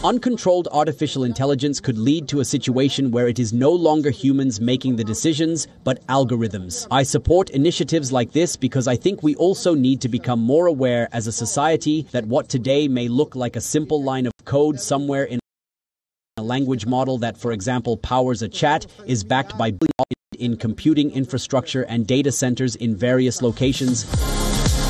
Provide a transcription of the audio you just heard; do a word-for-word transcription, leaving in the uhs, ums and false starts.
Uncontrolled artificial intelligence could lead to a situation where it is no longer humans making the decisions, but algorithms. I support initiatives like this because I think we also need to become more aware as a society that what today may look like a simple line of code somewhere in a language model that, for example, powers a chat is backed by in computing infrastructure and data centers in various locations.